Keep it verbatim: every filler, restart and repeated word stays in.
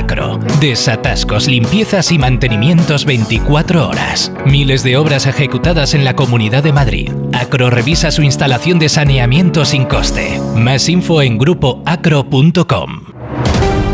Acro. Desatascos, limpiezas y mantenimientos veinticuatro horas. Miles de obras ejecutadas en la Comunidad de Madrid. Acro revisa su instalación de saneamiento sin coste. Más info en grupo acro punto com.